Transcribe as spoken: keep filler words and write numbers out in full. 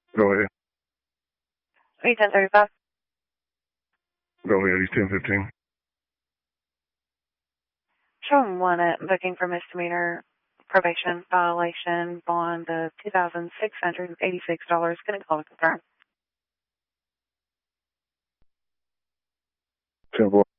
Go ahead. Hey, ten thirty-five. Go ahead. He's ten fifteen. Showing one at booking for misdemeanor probation violation, bond of two thousand six hundred eighty-six dollars. Can I call to confirm? ten four.